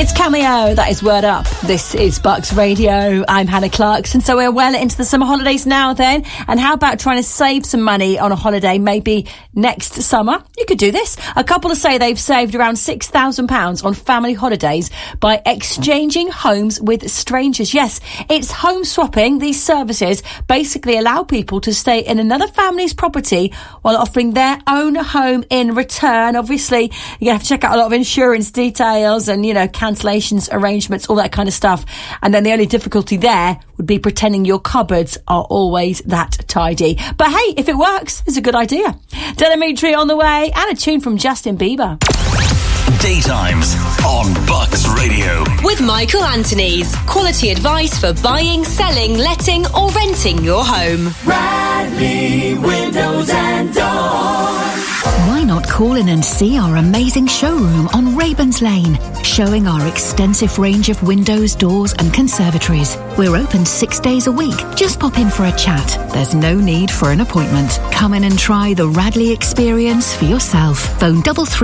It's Cameo, that is Word Up. This is Bucks Radio. I'm Hannah Clarkson. So we're well into the summer holidays now then. And how about trying to save some money on a holiday maybe next summer? You could do this. A couple say they've saved around £6,000 on family holidays by exchanging homes with strangers. Yes, it's home swapping. These services basically allow people to stay in another family's property while offering their own home in return. Obviously, you have to check out a lot of insurance details and, you know, cancellations, arrangements, all that kind of stuff. And then the only difficulty there would be pretending your cupboards are always that tidy. But hey, if it works, it's a good idea. Delamitri on the way and a tune from Justin Bieber. Daytimes on Bucks Radio. With Michael Anthony's quality advice for buying, selling, letting or renting your home. Radley Windows and Doors. Why not call in and see our amazing showroom on Rabens Lane, showing our extensive range of windows, doors and conservatories. We're open 6 days a week. Just pop in for a chat. There's no need for an appointment. Come in and try the Radley experience for yourself. Phone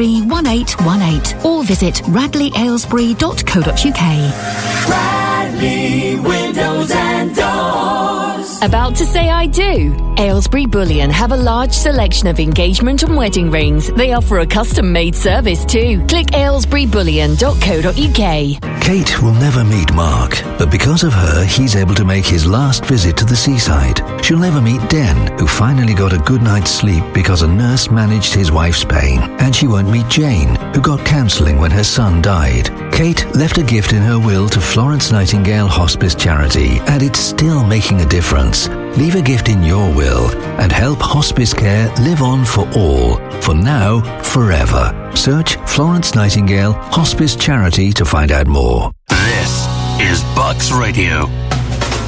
331818 or visit radleyailesbury.co.uk. Radley Windows and Doors. About to say I do? Aylesbury Bullion have a large selection of engagement and wedding rings. They offer a custom-made service too. Click aylesburybullion.co.uk. Kate will never meet Mark, but because of her, he's able to make his last visit to the seaside. She'll never meet Den, who finally got a good night's sleep because a nurse managed his wife's pain. And she won't meet Jane, who got counselling when her son died. Kate left a gift in her will to Florence Nightingale Hospice Charity, and it's still making a difference. Leave a gift in your will and help hospice care live on for all, for now, forever. Search Florence Nightingale Hospice Charity to find out more. This is Bucks Radio.